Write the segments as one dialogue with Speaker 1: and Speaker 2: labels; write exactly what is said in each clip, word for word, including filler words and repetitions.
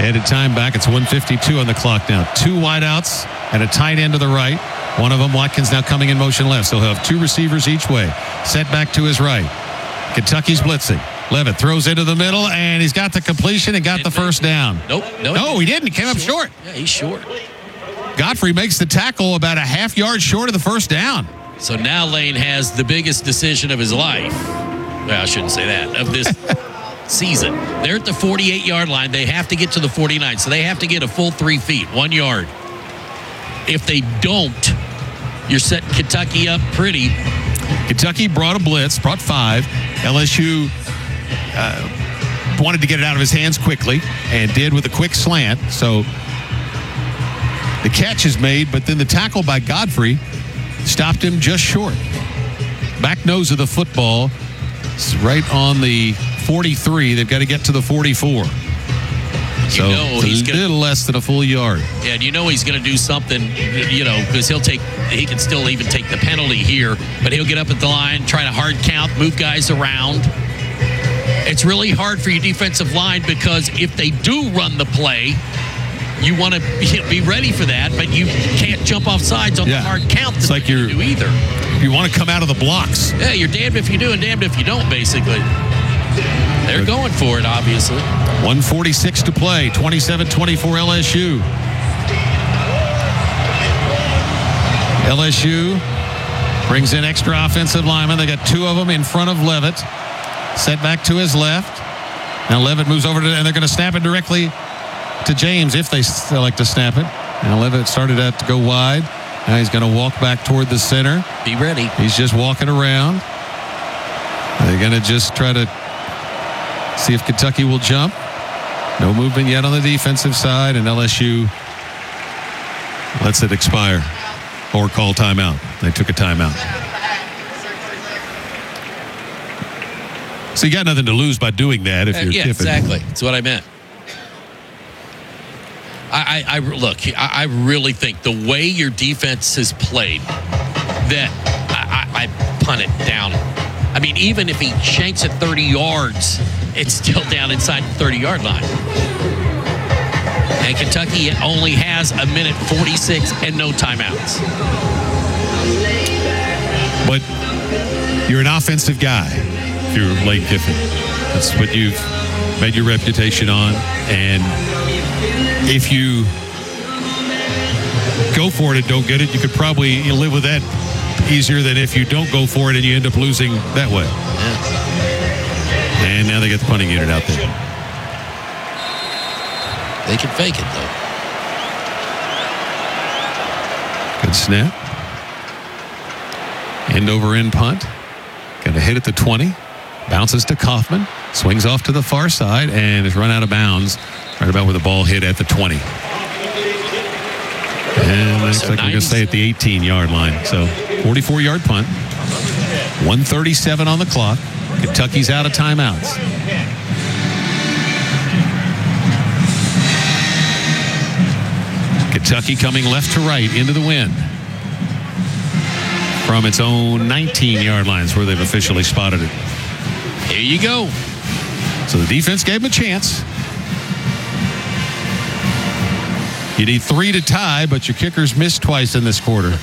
Speaker 1: Added time back. It's one fifty-two on the clock now. Two wideouts and a tight end to the right. One of them, Watkins, now coming in motion left. So he'll have two receivers each way. Set back to his right. Kentucky's blitzing. Levitt throws into the middle, and he's got the completion and got
Speaker 2: Didn't
Speaker 1: the first down.
Speaker 2: Nope. No,
Speaker 1: no he didn't. He came
Speaker 2: short.
Speaker 1: up short.
Speaker 2: Yeah, he's short.
Speaker 1: Godfrey makes the tackle about a half yard short of the first down.
Speaker 2: So now Lane has the biggest decision of his life. Well, I shouldn't say that. Of this season. They're at the forty-eight-yard line. They have to get to the forty-nine. So they have to get a full three feet, one yard. If they don't, you're setting Kentucky up pretty.
Speaker 1: Kentucky brought a blitz, brought five. L S U uh, wanted to get it out of his hands quickly and did with a quick slant. So the catch is made, but then the tackle by Godfrey stopped him just short. Back nose of the football. It's right on the forty-three. They've got to get to the forty-four. So
Speaker 2: you know
Speaker 1: it's
Speaker 2: he's
Speaker 1: a
Speaker 2: gonna,
Speaker 1: little less than a full yard.
Speaker 2: Yeah, and you know he's going to do something, you know, because he'll take, he can still even take the penalty here, but he'll get up at the line, try to hard count, move guys around. It's really hard for your defensive line because if they do run the play, you want to be ready for that, but you can't jump off sides on
Speaker 1: yeah.
Speaker 2: the hard count.
Speaker 1: It's like you're
Speaker 2: do either.
Speaker 1: You want to come out of the blocks.
Speaker 2: Yeah, you're damned if you do and damned if you don't, basically. They're going for it, obviously.
Speaker 1: one forty-six to play, twenty-seven twenty-four L S U. L S U brings in extra offensive linemen. They got two of them in front of Levitt. Set back to his left. Now Levitt moves over to, and they're going to snap it directly to James if they select to snap it. Now Levitt started out to go wide. Now he's going to walk back toward the center.
Speaker 2: Be ready.
Speaker 1: He's just walking around. They're going to just try to see if Kentucky will jump. No movement yet on the defensive side, and L S U lets it expire or call timeout. They took a timeout. So you got nothing to lose by doing that if
Speaker 2: uh,
Speaker 1: you're
Speaker 2: yeah,
Speaker 1: tipping.
Speaker 2: Exactly. That's what I meant. I, I, I look. I, I really think the way your defense has played, that I, I, I punt it down. I mean, even if he shanks it thirty yards, it's still down inside the thirty-yard line. And Kentucky only has a minute forty-six and no timeouts.
Speaker 1: But you're an offensive guy if you're Lane Kiffin. That's what you've made your reputation on. And if you go for it and don't get it, you could probably live with that easier than if you don't go for it and you end up losing that way.
Speaker 2: Yeah.
Speaker 1: And now they get the punting unit out there.
Speaker 2: They can fake it, though.
Speaker 1: Good snap. End over end punt. Got a hit at the twenty. Bounces to Kaufman. Swings off to the far side and is run out of bounds right about where the ball hit at the twenty. And it looks
Speaker 2: So
Speaker 1: like we're going to stay at the eighteen-yard line. So forty-four-yard punt. one thirty-seven on the clock. Kentucky's out of timeouts. Kentucky coming left to right into the wind from its own nineteen-yard lines where they've officially spotted it.
Speaker 2: Here you go.
Speaker 1: So the defense gave him a chance. You need three to tie, but your kickers missed twice in this quarter.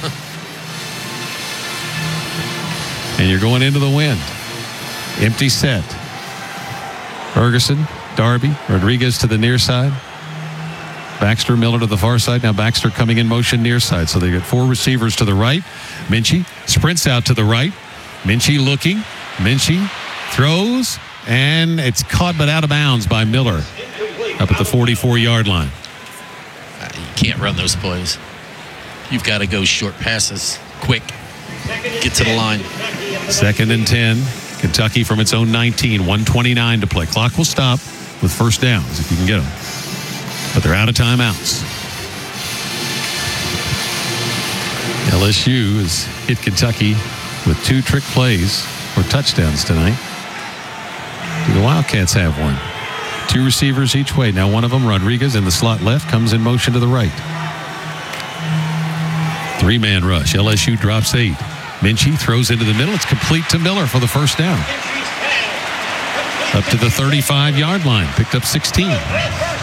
Speaker 1: And you're going into the wind. Empty set. Ferguson, Darby, Rodriguez to the near side. Baxter, Miller to the far side. Now Baxter coming in motion near side. So they got four receivers to the right. Minchie sprints out to the right. Minchie looking. Minchie throws, and it's caught but out of bounds by Miller up at the forty-four-yard line.
Speaker 2: You can't run those plays. You've got to go short passes, quick, get to the line.
Speaker 1: Second and ten. Kentucky from its own nineteen. one twenty-nine to play. Clock will stop with first downs if you can get them. But they're out of timeouts. L S U has hit Kentucky with two trick plays for touchdowns tonight. The Wildcats have one. Two receivers each way. Now one of them, Rodriguez, in the slot left, comes in motion to the right. Three-man rush. L S U drops eight. Minchie throws into the middle. It's complete to Miller for the first down. Up to the thirty-five-yard line. Picked up sixteen.